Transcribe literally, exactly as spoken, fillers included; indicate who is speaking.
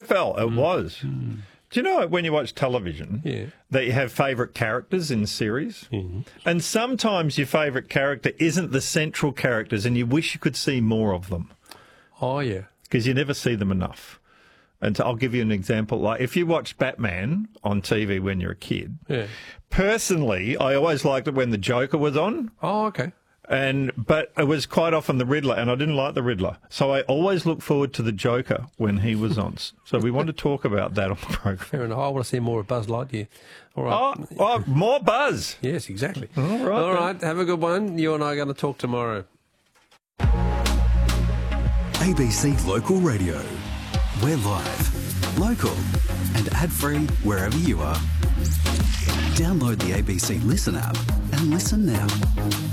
Speaker 1: Seinfeld, it
Speaker 2: Mm.
Speaker 1: was.
Speaker 2: Mm.
Speaker 1: Do you know when you watch television
Speaker 2: Yeah.
Speaker 1: that you have favourite characters in series?
Speaker 2: Mm-hmm.
Speaker 1: And sometimes your favourite character isn't the central characters and you wish you could see more of them
Speaker 2: Oh, yeah.
Speaker 1: because you never see them enough. And so I'll give you an example. Like if you watched Batman on T V when you're a kid,
Speaker 2: Yeah.
Speaker 1: personally, I always liked it when the Joker was on.
Speaker 2: Oh, okay.
Speaker 1: And but it was quite often the Riddler, and I didn't like the Riddler. So I always look forward to the Joker when he was on. So we want to talk about that on the program.
Speaker 2: Fair enough. I want to see more of Buzz Lightyear. All right.
Speaker 1: Oh, oh more buzz.
Speaker 2: Yes, exactly.
Speaker 1: All right.
Speaker 2: All
Speaker 1: then.
Speaker 2: right. Have a good one. You and I are going to talk tomorrow.
Speaker 3: A B C Local Radio. We're live, local, and ad-free wherever you are. Download the A B C Listen app and listen now.